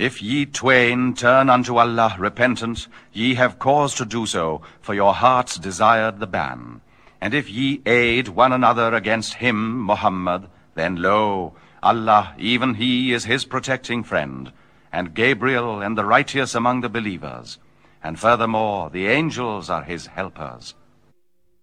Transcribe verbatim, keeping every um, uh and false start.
If ye twain turn unto Allah repentant, ye have cause to do so, for your hearts desired the ban. And if ye aid one another against him, Muhammad, then lo, Allah, even he is his protecting friend, and Gabriel and the righteous among the believers. And furthermore, the angels are his helpers.